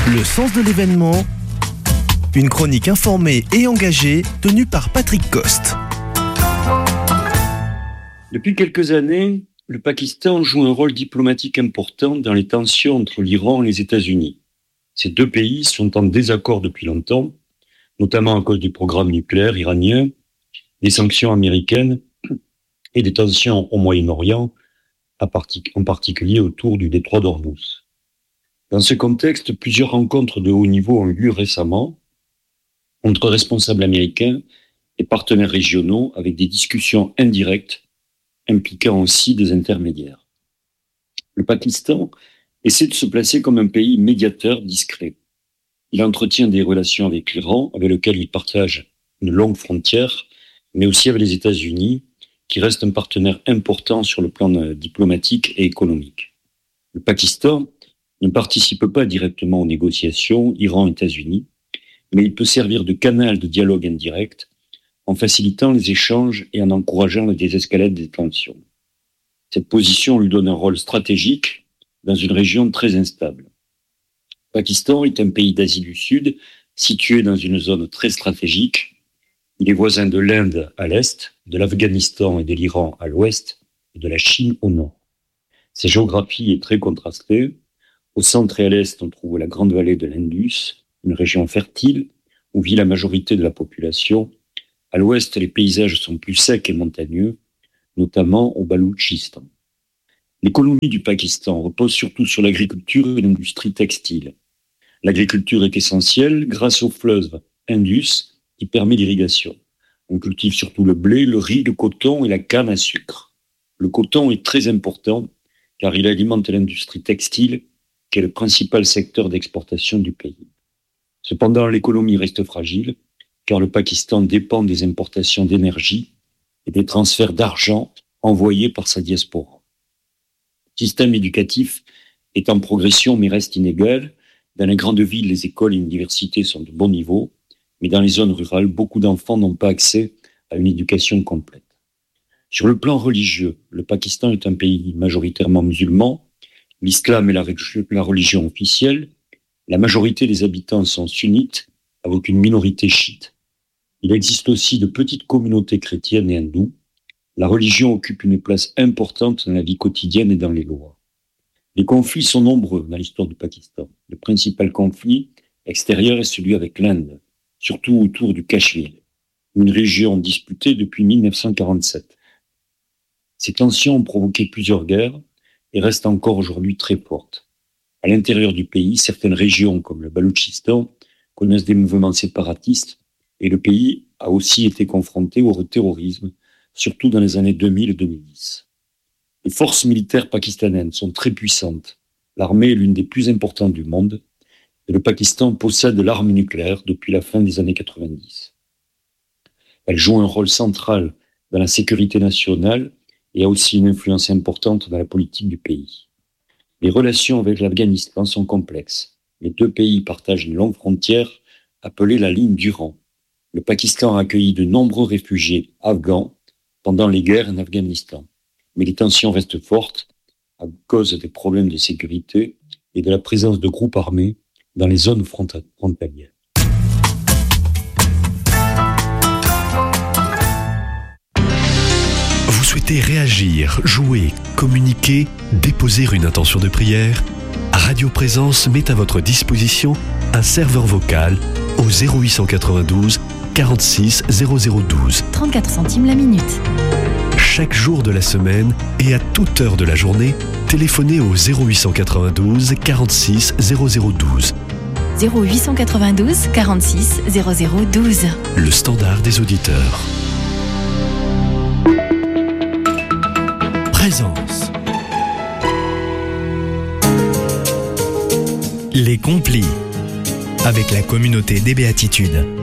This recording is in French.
Le sens de l'événement, une chronique informée et engagée tenue par Patrick Coste. Depuis quelques années, le Pakistan joue un rôle diplomatique important dans les tensions entre l'Iran et les États-Unis. Ces deux pays sont en désaccord depuis longtemps, notamment à cause du programme nucléaire iranien, des sanctions américaines et des tensions au Moyen-Orient, en particulier autour du détroit d'Ormuz. Dans ce contexte, plusieurs rencontres de haut niveau ont eu lieu récemment entre responsables américains et partenaires régionaux avec des discussions indirectes impliquant aussi des intermédiaires. Le Pakistan essaie de se placer comme un pays médiateur discret. Il entretient des relations avec l'Iran, avec lequel il partage une longue frontière, mais aussi avec les États-Unis, qui reste un partenaire important sur le plan diplomatique et économique. Le Pakistan ne participe pas directement aux négociations Iran-États-Unis, mais il peut servir de canal de dialogue indirect en facilitant les échanges et en encourageant la désescalade des tensions. Cette position lui donne un rôle stratégique dans une région très instable. Le Pakistan est un pays d'Asie du Sud, situé dans une zone très stratégique. Il est voisin de l'Inde à l'est, de l'Afghanistan et de l'Iran à l'ouest, et de la Chine au nord. Sa géographie est très contrastée. Au centre et à l'est, on trouve la grande vallée de l'Indus, une région fertile où vit la majorité de la population. À l'ouest, les paysages sont plus secs et montagneux, notamment au Baloutchistan. L'économie du Pakistan repose surtout sur l'agriculture et l'industrie textile. L'agriculture est essentielle grâce au fleuve Indus qui permet l'irrigation. On cultive surtout le blé, le riz, le coton et la canne à sucre. Le coton est très important car il alimente l'industrie textile qui est le principal secteur d'exportation du pays. Cependant, l'économie reste fragile car le Pakistan dépend des importations d'énergie et des transferts d'argent envoyés par sa diaspora. Le système éducatif est en progression mais reste inégal. Dans les grandes villes, les écoles et universités sont de bon niveau, mais dans les zones rurales, beaucoup d'enfants n'ont pas accès à une éducation complète. Sur le plan religieux, le Pakistan est un pays majoritairement musulman. L'islam est la religion officielle. La majorité des habitants sont sunnites, avec une minorité chiite. Il existe aussi de petites communautés chrétiennes et hindoues. La religion occupe une place importante dans la vie quotidienne et dans les lois. Les conflits sont nombreux dans l'histoire du Pakistan. Le principal conflit extérieur est celui avec l'Inde, surtout autour du Cachemire, une région disputée depuis 1947. Ces tensions ont provoqué plusieurs guerres et restent encore aujourd'hui très fortes. À l'intérieur du pays, certaines régions, comme le Baloutchistan, connaissent des mouvements séparatistes et le pays a aussi été confronté au terrorisme, surtout dans les années 2000 et 2010. Les forces militaires pakistanaises sont très puissantes. L'armée est l'une des plus importantes du monde et le Pakistan possède l'arme nucléaire depuis la fin des années 90. Elle joue un rôle central dans la sécurité nationale et a aussi une influence importante dans la politique du pays. Les relations avec l'Afghanistan sont complexes. Les deux pays partagent une longue frontière appelée la ligne du rang. Le Pakistan a accueilli de nombreux réfugiés afghans pendant les guerres en Afghanistan. Mais les tensions restent fortes à cause des problèmes de sécurité et de la présence de groupes armés dans les zones frontalières. Vous souhaitez réagir, jouer, communiquer, déposer une intention de prière ? Radio Présence met à votre disposition un serveur vocal au 0892 46 0012. 34 centimes la minute. Chaque jour de la semaine et à toute heure de la journée, téléphonez au 0892 46 0012. 0892 46 0012. Le standard des auditeurs. Présence. Les Complis, avec la communauté des Béatitudes.